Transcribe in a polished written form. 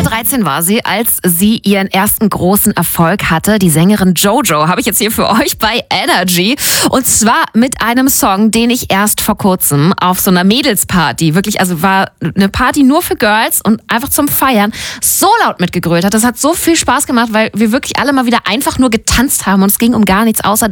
13 war sie, als sie ihren ersten großen Erfolg hatte. Die Sängerin JoJo habe ich jetzt hier für euch bei Energy. Und zwar mit einem Song, den ich erst vor kurzem auf so einer Mädelsparty, wirklich, also war eine Party nur für Girls und einfach zum Feiern, so laut mitgegrölt hat. Das hat so viel Spaß gemacht, weil wir wirklich alle mal wieder einfach nur getanzt haben und es ging um gar nichts außer